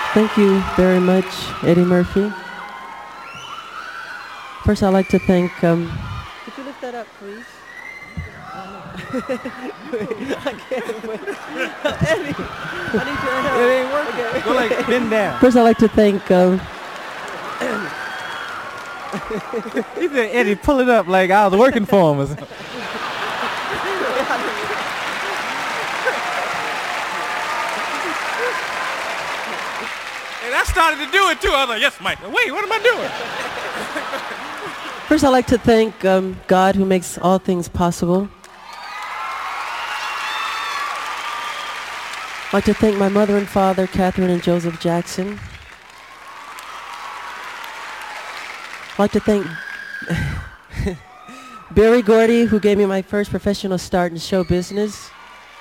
Thank you very much, Eddie Murphy. First, I'd like to thank... Could you lift that up, please? I can't wait. Eddie, I need your help. It ain't working. Okay. Go like bend down. First, I'd like to thank... He said, Eddie, pull it up like I was working for him. And I started to do it too. I was like, yes, Mike. Wait, what am I doing? First, I'd like to thank God, who makes all things possible. I'd like to thank my mother and father, Catherine and Joseph Jackson. I'd like to thank Berry Gordy, who gave me my first professional start in show business.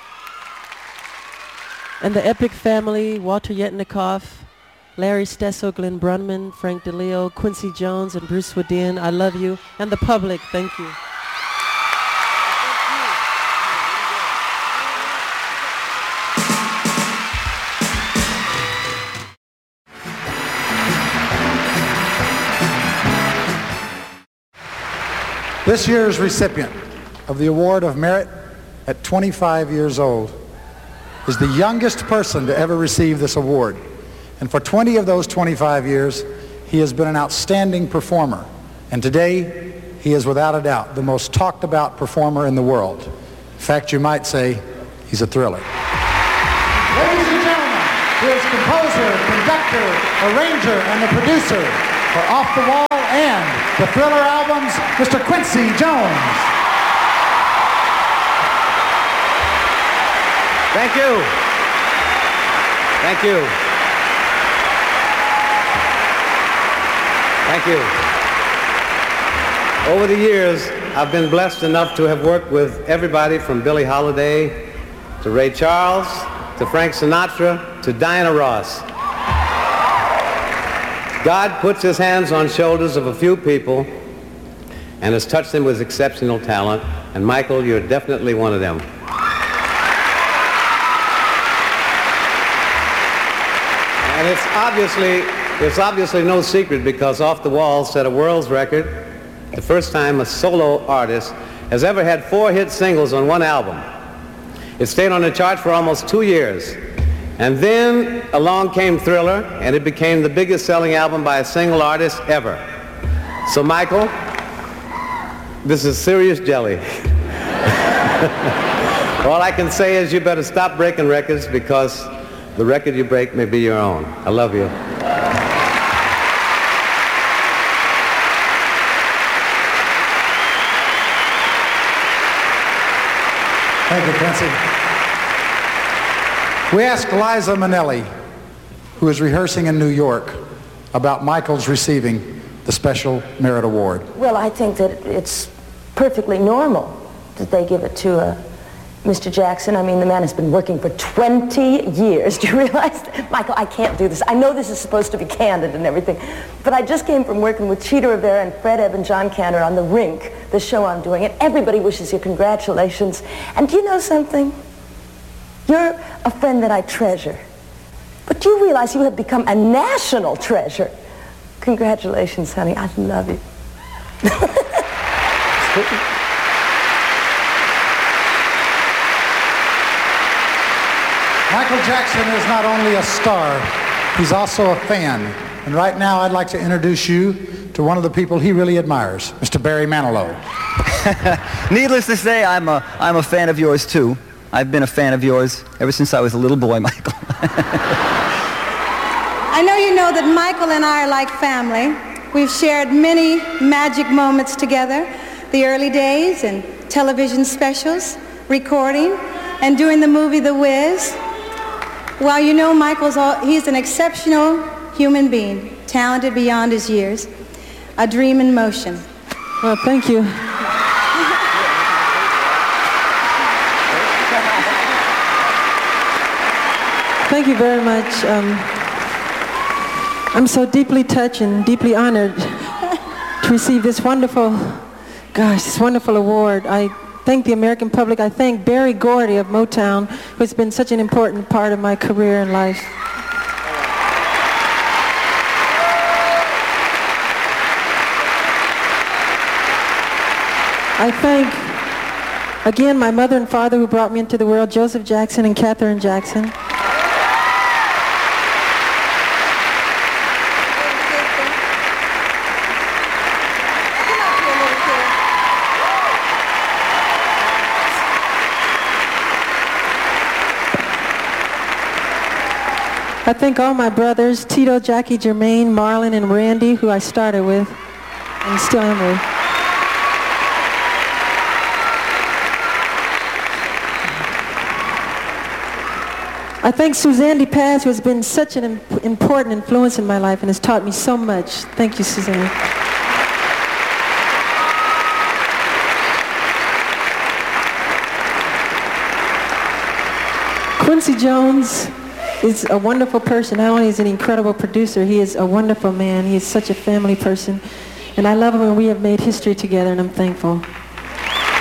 And the Epic family, Walter Yetnikoff, Larry Stesso, Glenn Brunman, Frank DeLeo, Quincy Jones, and Bruce Swedin. I love you. And the public, thank you. This year's recipient of the Award of Merit at 25 years old is the youngest person to ever receive this award. And for 20 of those 25 years, he has been an outstanding performer. And today, he is without a doubt the most talked about performer in the world. In fact, you might say he's a thriller. Ladies and gentlemen, here's composer, conductor, arranger, and the producer for Off the Wall and the Thriller albums, Mr. Quincy Jones. Thank you. Thank you. Thank you. Over the years, I've been blessed enough to have worked with everybody from Billie Holiday to Ray Charles to Frank Sinatra to Diana Ross. God puts his hands on shoulders of a few people and has touched them with exceptional talent, and Michael, you're definitely one of them. And it's obviously no secret, because Off the Wall set a world's record, the first time a solo artist has ever had 4 hit singles on one album. It stayed on the chart for almost 2 years. And then along came Thriller, and it became the biggest selling album by a single artist ever. So Michael, this is serious jelly. All I can say is you better stop breaking records, because the record you break may be your own. I love you. Thank you, Quincy. We asked Liza Minnelli, who is rehearsing in New York, about Michael's receiving the Special Merit Award. Well, I think that it's perfectly normal that they give it to Mr. Jackson. I mean, the man has been working for 20 years. Do you realize that? Michael, I can't do this. I know this is supposed to be candid and everything, but I just came from working with Cheetah Rivera and Fred Ebb and John Cantor on The Rink, the show I'm doing, and everybody wishes you congratulations. And do you know something? You're a friend that I treasure. But do you realize you have become a national treasure? Congratulations, honey. I love you. Michael Jackson is not only a star, he's also a fan. And right now I'd like to introduce you to one of the people he really admires, Mr. Barry Manilow. Needless to say, I'm a fan of yours too. I've been a fan of yours ever since I was a little boy, Michael. I know you know that Michael and I are like family. We've shared many magic moments together, the early days and television specials, recording, and doing the movie The Wiz. Well, you know he's an exceptional human being, talented beyond his years, a dream in motion. Well, thank you. Thank you very much. I'm so deeply touched and deeply honored to receive this wonderful award. I thank the American public. I thank Berry Gordy of Motown, who has been such an important part of my career and life. I thank, again, my mother and father who brought me into the world, Joseph Jackson and Katherine Jackson. I thank all my brothers, Tito, Jackie, Jermaine, Marlon, and Randy, who I started with and still am with. I thank Suzanne DePaz, who has been such an important influence in my life and has taught me so much. Thank you, Suzanne. Quincy Jones is a wonderful person. Not only is he an incredible producer, he is a wonderful man. He is such a family person. And I love him, and we have made history together, and I'm thankful.